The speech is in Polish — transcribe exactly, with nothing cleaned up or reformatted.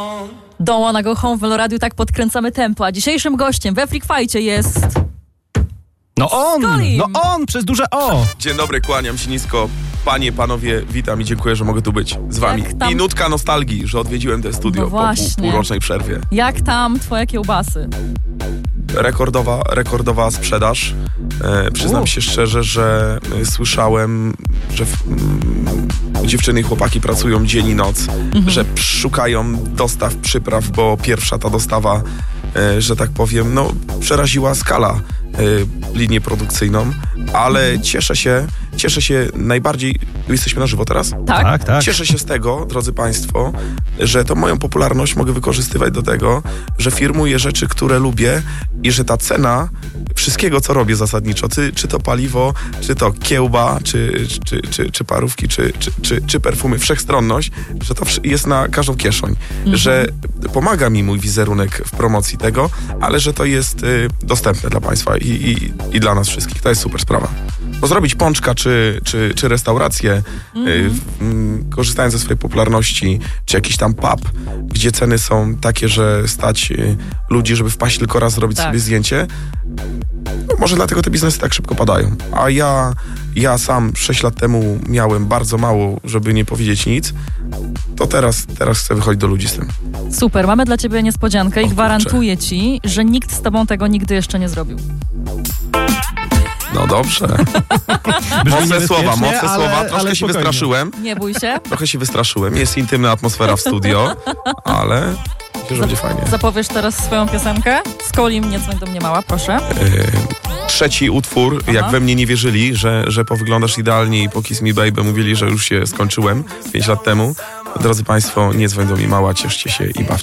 Don't Wanna Go Home w Meloradiu, tak podkręcamy tempo, a dzisiejszym gościem we Freak Fight'cie jest... No on! Skolim. No on! Przez duże O! Dzień dobry, kłaniam się nisko. Panie, panowie, witam i dziękuję, że mogę tu być z wami. Jak tam- I nutka nostalgii, że odwiedziłem te studio No po pół, właśnie. półrocznej przerwie. Jak tam twoje kiełbasy? Rekordowa, rekordowa sprzedaż. E, przyznam U. się szczerze, że e, słyszałem, że w, mm, dziewczyny i chłopaki pracują dzień i noc, Mhm. że szukają dostaw, przypraw, bo pierwsza ta dostawa, e, że tak powiem, no przeraziła skala e, linię produkcyjną, ale cieszę się, cieszę się najbardziej, jesteśmy na żywo teraz? Tak? Tak, tak. Cieszę się z tego, drodzy Państwo, że to moją popularność mogę wykorzystywać do tego, że firmuję rzeczy, które lubię i że ta cena wszystkiego, co robię zasadniczo, czy, czy to paliwo, czy to kiełba, czy, czy, czy, czy parówki, czy, czy, czy, czy perfumy, wszechstronność, że to wsz- jest na każdą kieszeń, że pomaga mi mój wizerunek w promocji tego, ale że to jest y, dostępne dla Państwa i, i, i dla nas wszystkich. To jest super sprawa. Bo zrobić pączka, czy, czy, czy restaurację, y, w- mm, korzystając ze swojej popularności, czy jakiś tam pub, gdzie ceny są takie, że stać y, ludzi, żeby wpaść tylko raz, zrobić Tak. sobie zdjęcie, no może dlatego te biznesy tak szybko padają. A ja, ja sam sześć lat temu miałem bardzo mało, żeby nie powiedzieć nic, to teraz, teraz chcę wychodzić do ludzi z tym. Super, mamy dla ciebie niespodziankę i O kurczę. gwarantuję ci, że nikt z tobą tego nigdy jeszcze nie zrobił. No dobrze. Brzmi Mocne słowa, niebezpiecznie, mocne ale- słowa. ale Troszkę się spokojnie. wystraszyłem. Nie bój się. Trochę się wystraszyłem. Jest intymna atmosfera w studio, ale myślę, że będzie fajnie. Zapowiesz teraz swoją piosenkę? Skolim, nie dzwoń do mnie mała, proszę. Yy, trzeci utwór, jak we mnie nie wierzyli, że, że powyglądasz idealnie i po Kiss Me Baby mówili, że już się skończyłem pięć lat temu. Drodzy Państwo, nie dzwoń do mnie mała, cieszcie się i bawcie.